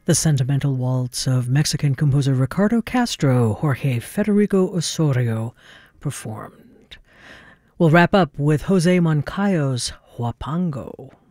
The sentimental waltz of Mexican composer Ricardo Castro, Jorge Federico Osorio performed. We'll wrap up with Jose Moncayo's Huapango.